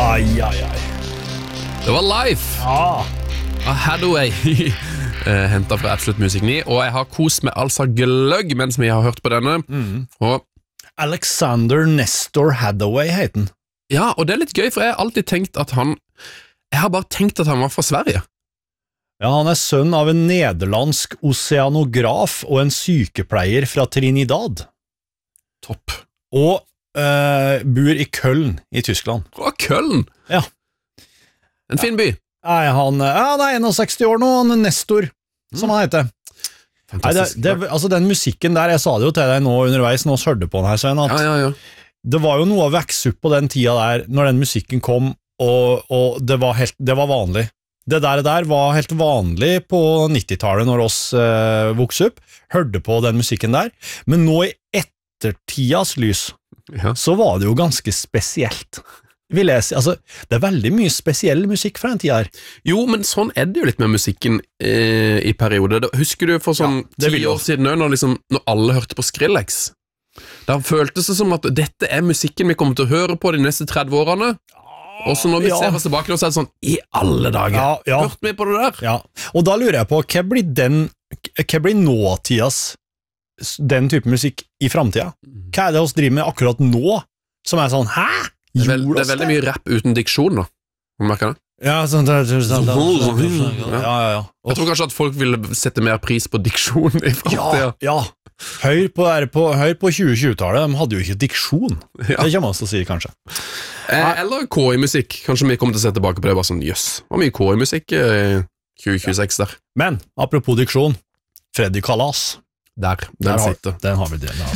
Ai, ai, ai. Det var Life av Hathaway, hentet fra Absolutt Musikk 9, og jeg har kost meg altså gløgg mens vi har hørt på denne. Og, Alexander Nestor Hathaway heter han. ja, og det er litt gøy, for jeg har alltid tenkt at jeg har bare tenkt at han var fra Sverige. Ja, han er sønn av en nederlandsk oceanograf og en sykepleier fra Trinidad. Topp. Og bor i Köln i Tyskland. Å, Köln! Ja. En fin by. Nei, han er 61 år nå, han er Nestor, som han heter. Nei, Fantastisk. altså den musikken der, jeg sa det jo til deg nå underveis, nå hørte på den her, Svein, at Ja. det var jo noe å vokse opp på den tida der, når den musikken kom, og det var vanlig. Det der var helt vanlig på 90-tallet når oss vokste opp, hørte på den musikken der, men nå i ettertidas lys, Ja. så var det jo ganske spesielt. Vil jeg si, altså, det er veldig mye spesiell musikk fra den tida her. Jo, men sånn er det jo litt med musikken i perioder. Husker du for sånn det vil 10 jeg. år siden når alle hørte på Skrillex? Da føltes det som at dette er musikken vi kommer til å høre på de neste 30 årene. Og så når vi ser oss tilbake nå, så er det sånn, i alle dager, Ja. hørte vi på det der? Ja, og da lurer jeg på, hva blir nåtidas den type musikk i fremtiden? Hva er det oss driver med akkurat nå, som er sånn, hæ? Det er veldig mye rap uten diksjon da. Har du merket det? Ja, sånn ja. Jeg tror kanskje at folk ville sette mer pris på diksjon i fremtiden. Ja. Hør på 2020-tallet, de hadde jo ikke diksjon. Ja. Det kommer man til å si, kanskje. Eller KI-musikk. Kanskje vi kommer til å se tilbake på det, bare sånn, jøss, det var mye KI-musikk i 2026 der. Men, apropos diksjon, Freddy Kalas. Den sitter. Den har vi det.